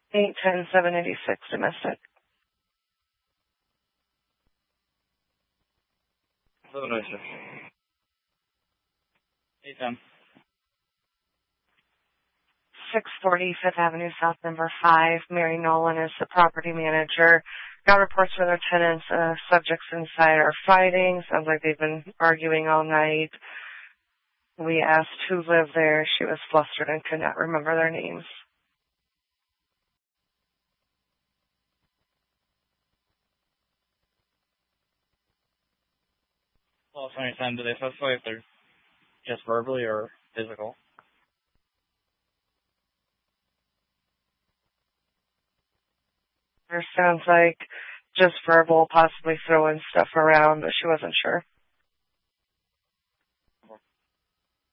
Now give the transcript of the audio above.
810-786 domestic. Illinois, sir. 810. 640 Fifth Avenue South, number 5. Mary Nolan is the property manager. Got reports from their tenants. Subjects inside are fighting. Sounds like they've been arguing all night. We asked who lived there. She was flustered and could not remember their names. Well, anytime, do they specify if they're just verbally or physical? There sounds like just verbal, possibly throwing stuff around, but she wasn't sure.